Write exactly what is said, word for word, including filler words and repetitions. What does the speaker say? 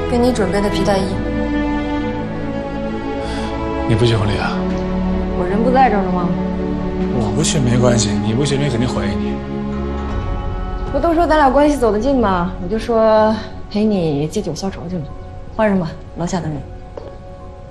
给你准备的皮大衣。 你不去婚礼啊？ 我人不在这儿了吗？ 我不去没关系，你不去人肯定怀疑你。 不都说咱俩关系走得近吗？我就说陪你借酒消愁去了。换上吧，楼下等你。